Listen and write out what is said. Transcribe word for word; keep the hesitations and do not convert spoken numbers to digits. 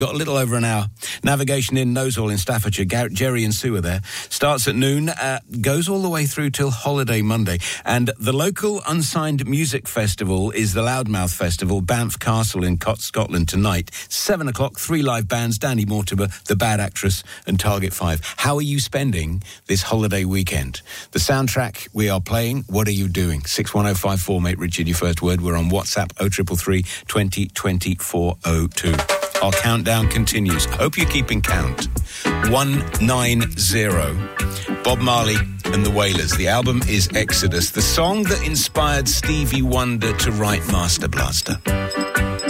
Got a little over an hour. Navigation in Knowsall in Staffordshire. Garrett, Jerry and Sue are there. Starts at noon, uh, goes all the way through till Holiday Monday. And the local unsigned music festival is the Loudmouth Festival, Banff Castle in Cott, Scotland tonight. Seven o'clock, three live bands, Danny Mortimer, The Bad Actress and Target Five. How are you spending this holiday weekend? The soundtrack we are playing, what are you doing? six one oh five four, mate Richard, your first word. We're on WhatsApp, oh three three three, twenty twenty, four oh two. Our countdown continues. I hope you're keeping count. one nine zero. Bob Marley and the Wailers. The album is Exodus, the song that inspired Stevie Wonder to write Master Blaster.